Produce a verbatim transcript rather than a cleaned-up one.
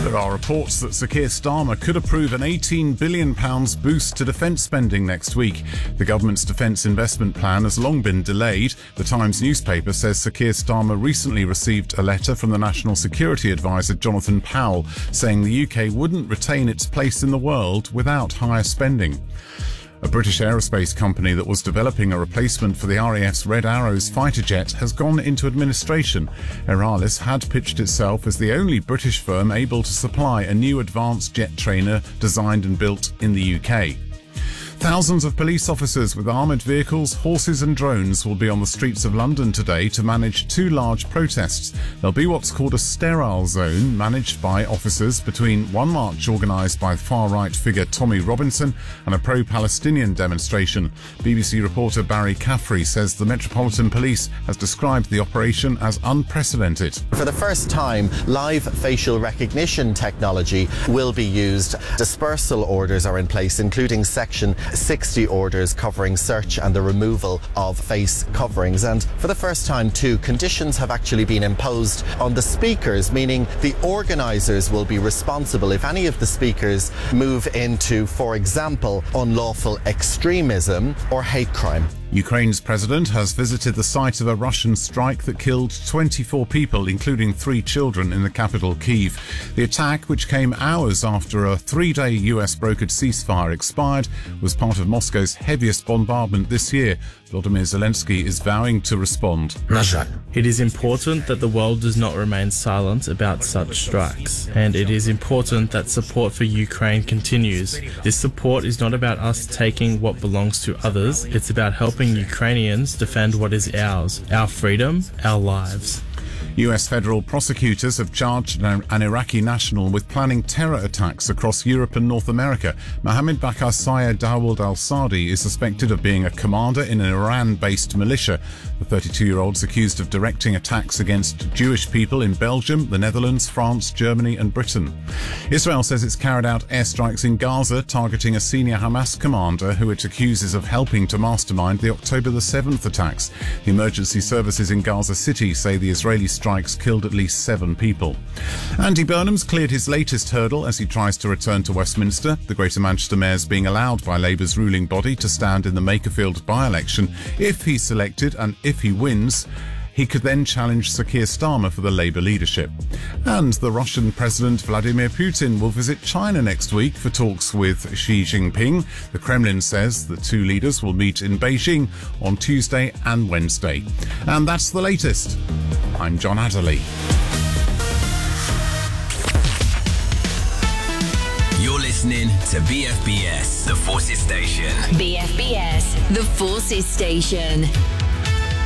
There are reports that Sir Keir Starmer could approve an eighteen billion pounds boost to defence spending next week. The government's defence investment plan has long been delayed. The Times newspaper says Sir Keir Starmer recently received a letter from the National Security Advisor Jonathan Powell saying the U K wouldn't retain its place in the world without higher spending. A British aerospace company that was developing a replacement for the R A F's Red Arrows fighter jet has gone into administration. Aeralis had pitched itself as the only British firm able to supply a new advanced jet trainer designed and built in the U K. Thousands of police officers with armoured vehicles, horses and drones will be on the streets of London today to manage two large protests. There'll be what's called a sterile zone managed by officers between one march organised by far-right figure Tommy Robinson and a pro-Palestinian demonstration. B B C reporter Barry Caffrey says the Metropolitan Police has described the operation as unprecedented. For the first time, live facial recognition technology will be used. Dispersal orders are in place, including Section sixty orders covering search and the removal of face coverings. And for the first time too, conditions have actually been imposed on the speakers, meaning the organisers will be responsible if any of the speakers move into, for example, unlawful extremism or hate crime. Ukraine's president has visited the site of a Russian strike that killed twenty-four people, including three children, in the capital Kyiv. The attack, which came hours after a three-day U S brokered ceasefire expired, was part of Moscow's heaviest bombardment this year. Volodymyr Zelensky is vowing to respond. It is important that the world does not remain silent about such strikes, and it is important that support for Ukraine continues. This support is not about us taking what belongs to others, it's about helping Ukrainians defend what is ours, our freedom, our lives. U S federal prosecutors have charged an Iraqi national with planning terror attacks across Europe and North America. Mohammed Bakr Sayed Dawood al-Sadi is suspected of being a commander in an Iran-based militia. The thirty-two-year-old is accused of directing attacks against Jewish people in Belgium, the Netherlands, France, Germany and Britain. Israel says it's carried out airstrikes in Gaza targeting a senior Hamas commander who it accuses of helping to mastermind the October the seventh attacks. The emergency services in Gaza City say the Israeli strikes killed at least seven people. Andy Burnham's cleared his latest hurdle as he tries to return to Westminster. The Greater Manchester Mayor's being allowed by Labour's ruling body to stand in the Makerfield by-election. If he's selected and if he wins, he could then challenge Sir Keir Starmer for the Labour leadership. And the Russian President Vladimir Putin will visit China next week for talks with Xi Jinping. The Kremlin says the two leaders will meet in Beijing on Tuesday and Wednesday. And that's the latest. I'm John Adderley. You're listening to B F B S, The Forces Station. B F B S, The Forces Station.